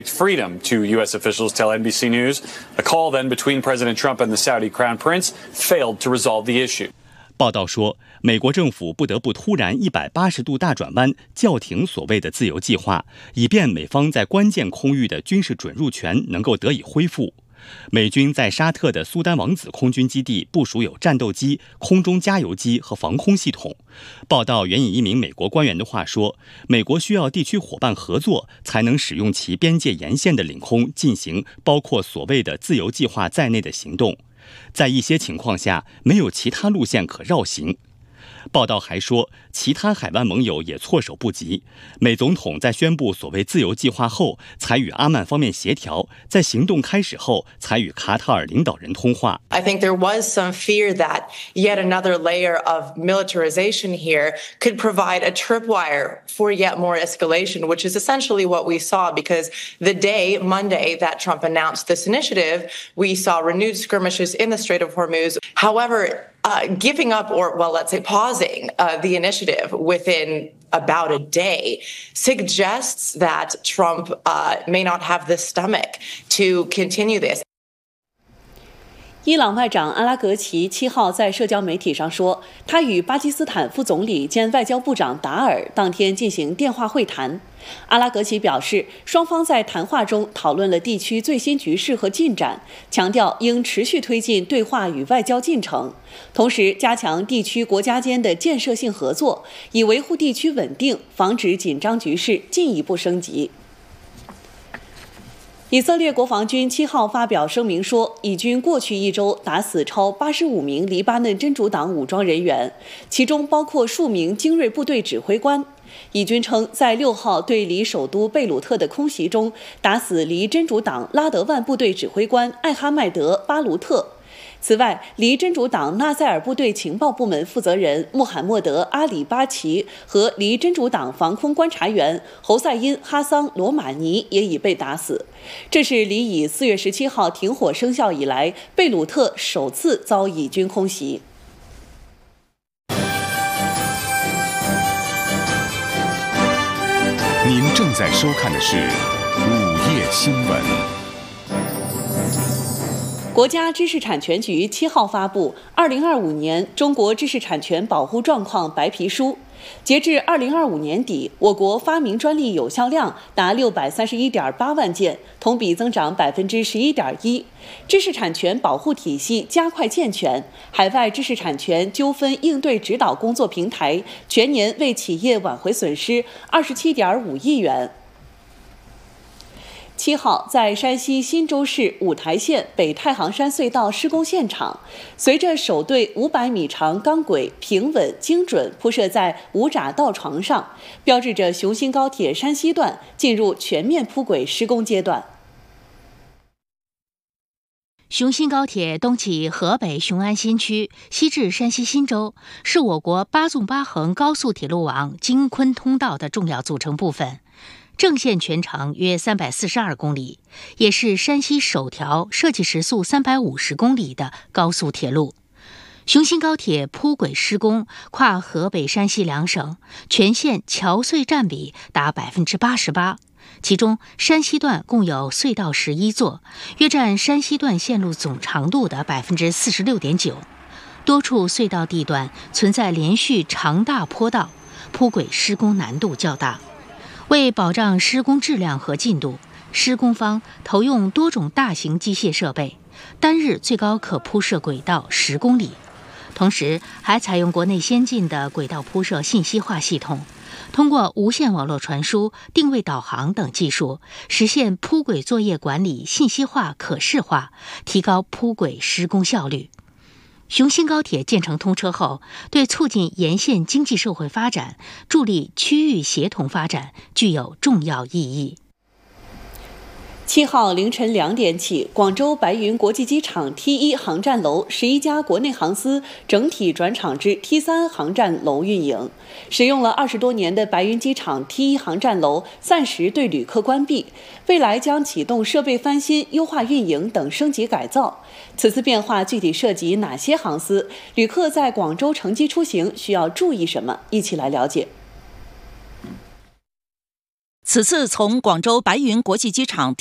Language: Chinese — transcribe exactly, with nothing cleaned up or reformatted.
freedom to U S officials tell N B C News. A call then between President Trump and the Saudi Crown Prince failed to resolve the issue. 报道说，美国政府不得不突然一百八十度大转弯，叫停所谓的自由计划，以便美方在关键空域的军事准入权能够得以恢复。美军在沙特的苏丹王子空军基地部署有战斗机、空中加油机和防空系统。报道援引一名美国官员的话说，美国需要地区伙伴合作，才能使用其边界沿线的领空进行包括所谓的自由计划在内的行动。在一些情况下，没有其他路线可绕行。报道还说，其他海湾盟友也措手不及。美总统在宣布所谓自由计划后，才与阿曼方面协调，在行动开始后，才与卡塔尔领导人通话。 I think there was some fear that yet another layer of militarization here could provide a tripwire for yet more escalation, which is essentially what we saw, because the day, Monday, that Trump announced this initiative, we saw renewed skirmishes in the Strait of Hormuz. However, Uh, giving up, or, well, let's say pausing uh, the initiative within about a day suggests that Trump uh, may not have the stomach to continue this. 伊朗外长阿拉格齐七号在社交媒体上说，他与巴基斯坦副总理兼外交部长达尔当天进行电话会谈。阿拉格齐表示，双方在谈话中讨论了地区最新局势和进展，强调应持续推进对话与外交进程，同时加强地区国家间的建设性合作，以维护地区稳定，防止紧张局势进一步升级。以色列国防军七号发表声明说，以军过去一周打死超八十五名黎巴嫩真主党武装人员，其中包括数名精锐部队指挥官。以军称，在六号对离首都贝鲁特的空袭中，打死离真主党拉德万部队指挥官艾哈迈德·巴卢特。此外，离真主党纳赛尔部队情报部门负责人穆罕默德·阿里巴齐和离真主党防空观察员侯赛因·哈桑·罗马尼也已被打死。这是离以四月十七号停火生效以来，贝鲁特首次遭以军空袭。 您正在收看的是午夜新闻。 国家知识产权局七号发布《二零二五年中国知识产权保护状况白皮书》。截至二零二五年底，我国发明专利有效量达六百三十一点八万件，同比增长百分之十一点一。知识产权保护体系加快健全，海外知识产权纠纷应对指导工作平台全年为企业挽回损失二十七点五亿元。七号，在山西忻州市五台县北太行山隧道施工现场，随着首对五百米长钢轨平稳精准铺设在五闸道床上，标志着雄新高铁山西段进入全面铺轨施工阶段。 雄新高铁东起河北雄安新区，西至山西忻州，是我国八纵八横高速铁路网京昆通道的重要组成部分。正线全长约三百四十二公里，也是山西首条设计时速三百五十公里的高速铁路。雄新高铁铺轨施工跨河北、山西两省，全线桥隧占比达百分之八十八。其中，山西段共有隧道十一座，约占山西段线路总长度的百分之四十六点九。多处隧道地段存在连续长大坡道，铺轨施工难度较大。为保障施工质量和进度，施工方投用多种大型机械设备，单日最高可铺设轨道十公里。同时，还采用国内先进的轨道铺设信息化系统，通过无线网络传输、定位导航等技术，实现铺轨作业管理信息化、可视化，提高铺轨施工效率。雄新高铁建成通车后，对促进沿线经济社会发展、助力区域协同发展具有重要意义。 七号凌晨两点起，广州白云国际机场 T 一 航站楼十一家国内航司整体转场至 T 三 航站楼运营。使用了二十多年的白云机场 T 一 航站楼暂时对旅客关闭，未来将启动设备翻新、优化运营等升级改造。此次变化具体涉及哪些航司？旅客在广州乘机出行需要注意什么？一起来了解。 此次从广州白云国际机场